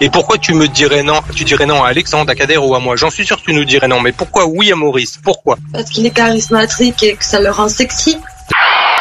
Et pourquoi tu me dirais non? Tu dirais non à Alexandre, à Kader ou à moi? J'en suis sûr que tu nous dirais non. Mais pourquoi oui à Maurice? Pourquoi? Parce qu'il est charismatique et que ça le rend sexy.